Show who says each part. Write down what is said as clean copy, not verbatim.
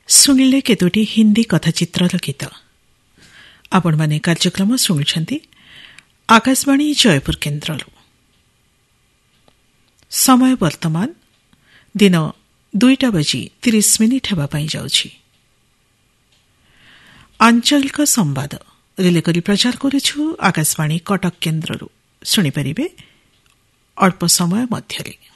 Speaker 1: ଶୁଣିଲେ କେତୋଟି ହିନ୍ଦୀ କଥାଚିତ୍ରର ଗୀତ। ଆପଣମାନେ କାର୍ଯ୍ୟକ୍ରମ ଶୁଣୁଛନ୍ତି ଆକାଶବାଣୀ ଜୟପୁର କେନ୍ଦ୍ରରୁ। ସମୟ ବର୍ତ୍ତମାନ ଦିନ 2:30 ହେବା ପାଇଁ ଯାଉଛି। ଆଞ୍ଚଳିକ ସମ୍ବାଦ ରିଲେ କରି ପ୍ରଚାର କରୁଛୁ ଆକାଶବାଣୀ କଟକ କେନ୍ଦ୍ରରୁ। ଶୁଣିପାରିବେ ଅଳ୍ପ ସମୟ ମଧ୍ୟରେ।